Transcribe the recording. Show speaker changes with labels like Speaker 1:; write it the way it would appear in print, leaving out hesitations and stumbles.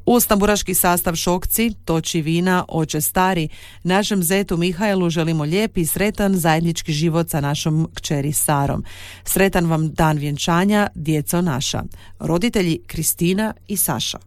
Speaker 1: Uz tamburaški sastav Šokci, toči vina, oče stari, našem zetu Mihajlu želimo lijep i sretan zajednički život sa našom kćeri Sarom. Sretan vam dan vjenčanja, djeco naša. Roditelji Kristina i Saša.